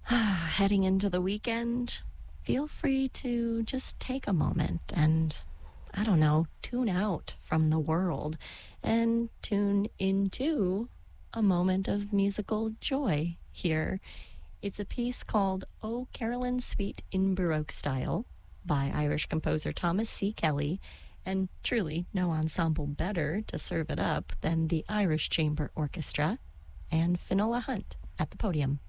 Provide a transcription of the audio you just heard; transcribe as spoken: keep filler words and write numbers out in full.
Heading into the weekend, feel free to just take a moment and, I don't know, tune out from the world and tune into a moment of musical joy here. It's a piece called "O Carolyn Suite in Baroque Style" by Irish composer Thomas C. Kelly, and truly no ensemble better to serve it up than the Irish Chamber Orchestra and Finola Hunt at the podium.